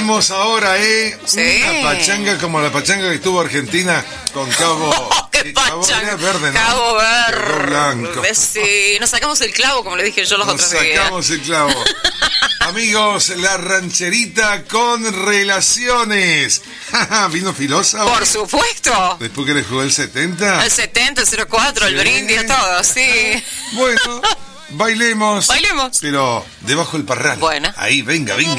tenemos ahora, Sí. una pachanga como la pachanga que tuvo Argentina con Cabo... ¡Qué Cabo pachanga! era verde, ¿no? Cabo Cabo blanco. Verde. Sí, nos sacamos el clavo, como le dije yo los Nos otros días. sacamos el clavo. Amigos, la rancherita con relaciones. ¿Vino filosa? Por supuesto. Después que le jugó el 70. El 70, el 04, el Sí. brindis, todo, sí. Bueno, bailemos. Bailemos. Pero debajo del parral. Bueno. Ahí, venga, venga.